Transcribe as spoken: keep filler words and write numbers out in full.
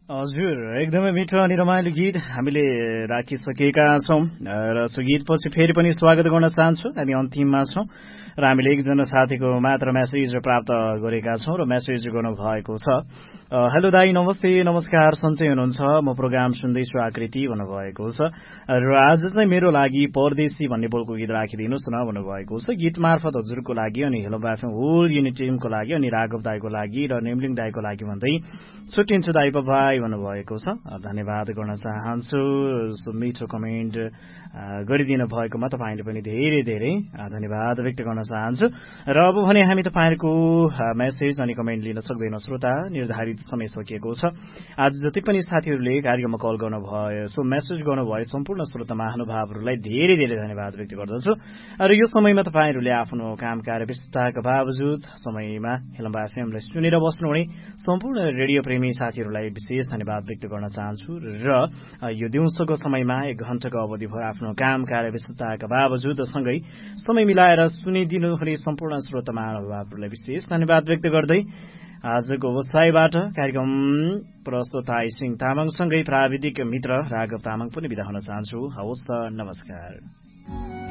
हजुर, एकदमै मिठो अनि रमाइलो गीत हामीले राखिसकेका छौँ र सो गीतपछि फेरि पनि स्वागत गर्न चाहन्छु। हामी अन्तिममा छौँ र हामीले एकजना साथीको मात्र मेसेज प्राप्त गरेका छौँ र मेसेज गर्नुभएको छ। हेलो दाई, नमस्ते, नमस्कार, सन्चै हुनुहुन्छ? म प्रोग्राम सुन्दैछु आकृति भन्नुभएको छ र आज चाहिँ मेरो लागि परदेशी भन्ने बोलको गीत राखिदिनुहोस् न भन्नुभएको छ। गीत मार्फत हजुरको लागि अनि हेलो बाफे होल युनिट टिमको लागि अनि राघव दाईको लागि र नेमलिङ दाईको लागि भन्दै छुट्टिन्छु दाई, बाई भन्नुभएको छ। धन्यवाद गर्न चाहन्छु सो मिठो कमेन्ट गरिदिनु भएकोमा तपाईँले पनि धेरै धेरै धन्यवाद व्यक्त गर्न चाहन्छु। र अब भने हामी तपाईँहरूको मेसेज अनि कमेन्ट लिन सक्दैनौँ श्रोता, निर्धारित समय सकिएको छ। आज जति पनि साथीहरूले कार्यक्रममा कल गर्नुभयो सो मेसेज गर्नुभयो सम्पूर्ण श्रोता महानुभावहरूलाई धेरै धेरै धन्यवाद व्यक्त गर्दछु। र यो समयमा तपाईँहरूले आफ्नो काम कार्य व्यस्तताका बावजुद समयमा हेलम्बा एफएमलाई सुनेर बस्नुहुने सम्पूर्ण रेडियो प्रेमी साथीहरूलाई विशेष धन्यवाद व्यक्त गर्न चाहन्छु। र यो दिउँसोको समयमा एक घण्टाको अवधिभर आफ्नो काम कार्य व्यस्तताका बावजुद सँगै समय मिलाएर सुनिदिनु हुने सम्पूर्ण श्रोता महानुभावहरूलाई विशेष धन्यवाद व्यक्त गर्दै आजको व्यवसायबाट कार्यक्रम प्रस्तुता सिंह तामाङसँगै प्राविधिक मित्र राघव तामाङ पनि बिदा हुन चाहन्छु। हवस् त, नमस्कार।